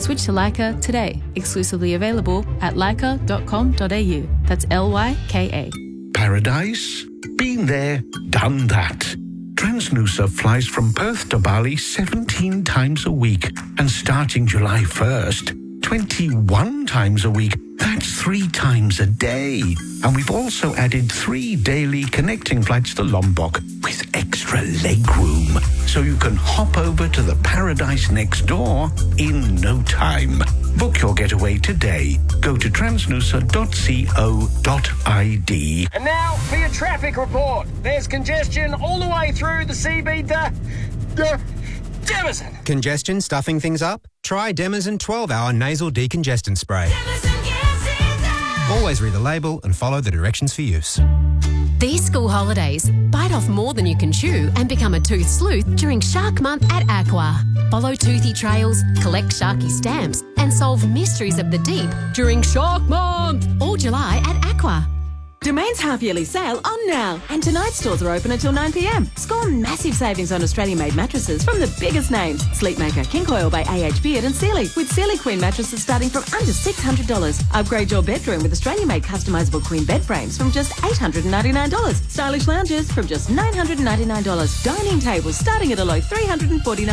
Switch to Leica today. Exclusively available at leica.com.au. That's LYKA. Paradise? Been there, done that. Transnusa flies from Perth to Bali 17 times a week. And starting July 1st, 21 times a week. That's 3 times a day. And we've also added 3 daily connecting flights to Lombok with extra legroom. So you can hop over to the paradise next door in no time. Book your getaway today. Go to transnusa.co.id. And now for your traffic report. There's congestion all the way through the CB Demison. Congestion stuffing things up? Try Demison 12-hour nasal decongestant spray. Always read the label and follow the directions for use. These school holidays, bite off more than you can chew and become a tooth sleuth during Shark Month at Aqua. Follow toothy trails, collect Sharky stamps and solve mysteries of the deep during Shark Month. All July at Aqua. Domain's half-yearly sale on now. And tonight's stores are open until 9 p.m. Score massive savings on Australian-made mattresses from the biggest names. Sleepmaker, King Coil by AH Beard and Sealy. With Sealy Queen mattresses starting from under $600. Upgrade your bedroom with Australian-made customisable queen bed frames from just $899. Stylish lounges from just $999. Dining tables starting at a low $349.